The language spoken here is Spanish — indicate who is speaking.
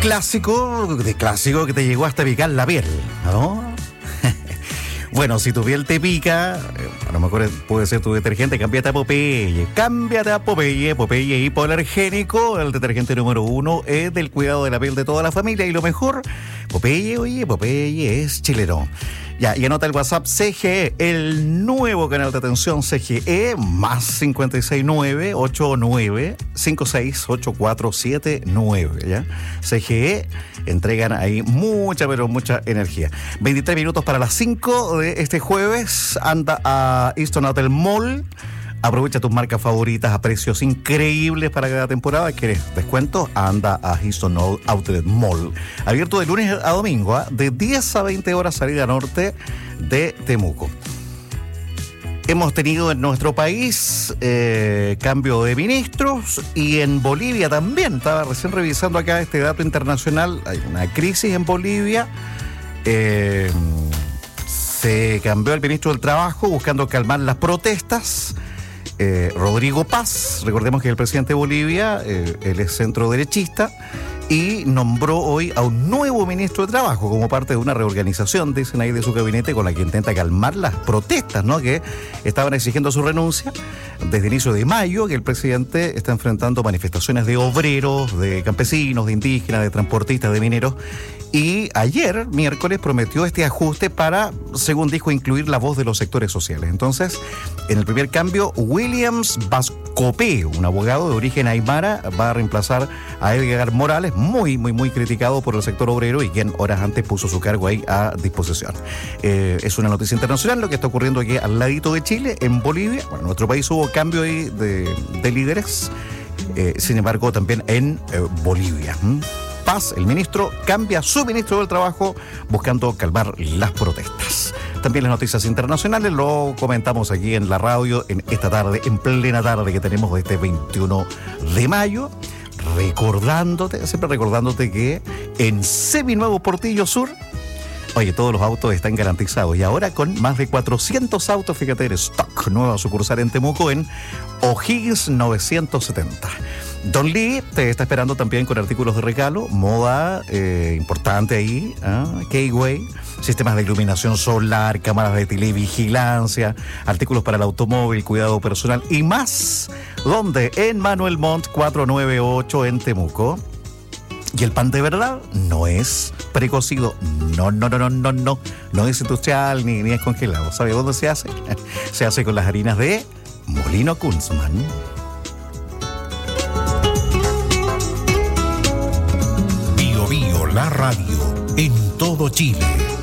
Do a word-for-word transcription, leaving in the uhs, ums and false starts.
Speaker 1: clásico, de clásico que te llegó hasta picar la piel, ¿no? Bueno, si tu piel te pica, a lo mejor puede ser tu detergente, cámbiate a Popeye. Cámbiate a Popeye. Popeye hipoalergénico, el detergente número uno, es del cuidado de la piel de toda la familia. Y lo mejor, Popeye, oye, Popeye es chileno. Ya, y anota el WhatsApp C G E, el nuevo canal de atención C G E, más cinco seis nueve, ocho nueve, cinco seis ocho cuatro siete nueve, ¿ya? C G E, entregan ahí mucha, pero mucha energía. veintitrés minutos para las cinco de este jueves, anda a Easton Hotel Mall. Aprovecha tus marcas favoritas a precios increíbles para cada temporada. ¿Quieres descuentos? Anda a Houston Outlet Mall. Abierto de lunes a domingo, ¿eh? De diez a veinte horas, salida norte de Temuco. Hemos tenido en nuestro país eh, cambio de ministros y en Bolivia también. Estaba recién revisando acá este dato internacional. Hay una crisis en Bolivia. Eh, se cambió el ministro del Trabajo buscando calmar las protestas. Eh, Rodrigo Paz, recordemos que es el presidente de Bolivia, eh, él es centro derechista y nombró hoy a un nuevo ministro de Trabajo como parte de una reorganización, dicen ahí, de su gabinete, con la que intenta calmar las protestas, ¿no?, que estaban exigiendo su renuncia desde el inicio de mayo, que el presidente está enfrentando manifestaciones de obreros, de campesinos, de indígenas, de transportistas, de mineros. Y ayer, miércoles, prometió este ajuste para, según dijo, incluir la voz de los sectores sociales. Entonces, en el primer cambio, Williams Vascopé, un abogado de origen aymara, va a reemplazar a Edgar Morales, muy, muy, muy criticado por el sector obrero y quien horas antes puso su cargo ahí a disposición. Eh, es una noticia internacional lo que está ocurriendo aquí al ladito de Chile, en Bolivia. Bueno, en nuestro país hubo cambio ahí de, de líderes, eh, sin embargo, también en eh, Bolivia. ¿Mm? Paz, el ministro, cambia su ministro del Trabajo buscando calmar las protestas. También las noticias internacionales lo comentamos aquí en la radio en esta tarde, en plena tarde que tenemos de este veintiuno de mayo, recordándote, siempre recordándote que en Seminuevo Portillo Sur, oye, todos los autos están garantizados y ahora con más de cuatrocientos autos, fíjate, en stock, nueva sucursal en Temuco en O'Higgins novecientos setenta. Don Lee te está esperando también con artículos de regalo, moda eh, importante ahí, ¿eh? K-Way, sistemas de iluminación solar, cámaras de televigilancia, artículos para el automóvil, cuidado personal y más. ¿Dónde? En Manuel Montt cuatrocientos noventa y ocho en Temuco. Y el pan de verdad no es precocido, no, no, no, no, no, no, no es industrial ni, ni es congelado. ¿Sabe dónde se hace? Se hace con las harinas de Molino Kunzman.
Speaker 2: Bio Bio, la radio, en todo Chile.